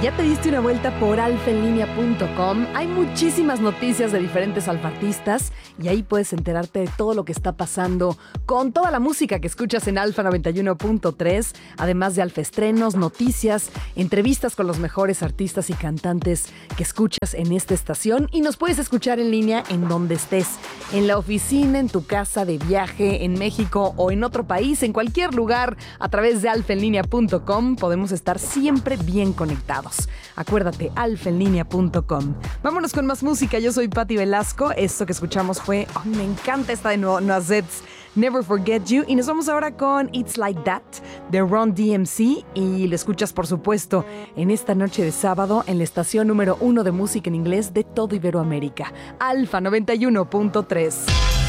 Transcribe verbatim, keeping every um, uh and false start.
¿Ya te diste una vuelta por alfa en línea punto com? Hay muchísimas noticias de diferentes alfartistas y ahí puedes enterarte de todo lo que está pasando con toda la música que escuchas en Alfa noventa y uno punto tres, además de alfa estrenos, noticias, entrevistas con los mejores artistas y cantantes que escuchas en esta estación, y nos puedes escuchar en línea en donde estés, en la oficina, en tu casa, de viaje, en México o en otro país, en cualquier lugar, a través de alfa en línea punto com. Podemos estar siempre bien conectados. Acuérdate, alfa en línea punto com. Vámonos con más música. Yo soy Patti Velasco. Esto que escuchamos fue, oh, me encanta esta de Noisettes, Never Forget You. Y nos vamos ahora con It's Like That de Run D M C. Y lo escuchas, por supuesto, en esta noche de sábado en la estación número uno de música en inglés de todo Iberoamérica, Alfa noventa y uno punto tres.